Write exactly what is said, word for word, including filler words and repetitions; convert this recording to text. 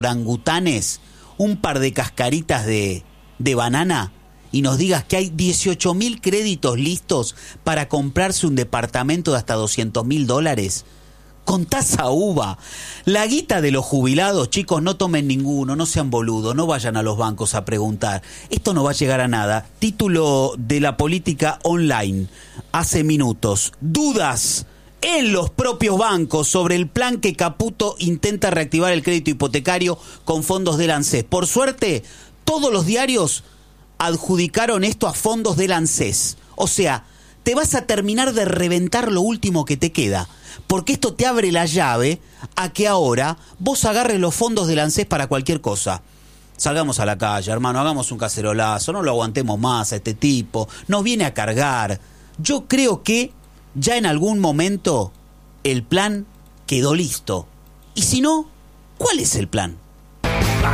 orangutanes un par de cascaritas de, de banana y nos digas que hay dieciocho mil créditos listos para comprarse un departamento de hasta doscientos mil dólares? Con tasa uva. La guita de los jubilados, chicos, no tomen ninguno, no sean boludos, no vayan a los bancos a preguntar. Esto no va a llegar a nada. Título de La Política online, hace minutos. Dudas en los propios bancos sobre el plan que Caputo intenta reactivar el crédito hipotecario con fondos del ANSES. Por suerte, todos los diarios adjudicaron esto a fondos del ANSES. O sea, te vas a terminar de reventar lo último que te queda, porque esto te abre la llave a que ahora vos agarres los fondos del ANSES para cualquier cosa. Salgamos a la calle, hermano, hagamos un cacerolazo, no lo aguantemos más a este tipo, nos viene a cargar. Yo creo que ya en algún momento el plan quedó listo. Y si no, ¿cuál es el plan?